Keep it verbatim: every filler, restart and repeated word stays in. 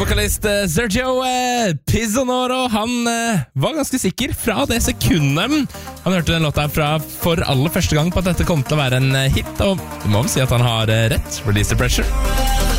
Vokalist eh, Sergio eh, Pizzonoro, han eh, var ganske sikker fra det sekundet han hørte den låta fra for aller første gang på at dette kom til å være en eh, hit, og du må vel si at han har eh, rett. Release the Pressure.